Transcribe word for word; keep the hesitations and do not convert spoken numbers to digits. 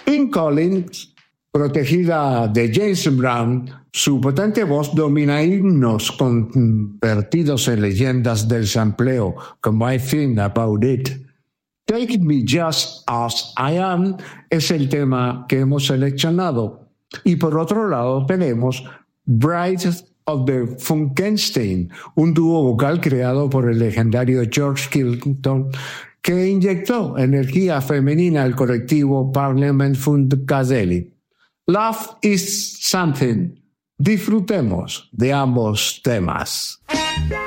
In Collins, protegida de James Brown, su potente voz domina himnos convertidos en leyendas del sampleo, como I Think About It. Take Me Just As I Am es el tema que hemos seleccionado. Y por otro lado tenemos Bride of the Funkenstein, un dúo vocal creado por el legendario George Clinton que inyectó energía femenina al colectivo Parliament Funkadelic. Love is Something. Disfrutemos de ambos temas.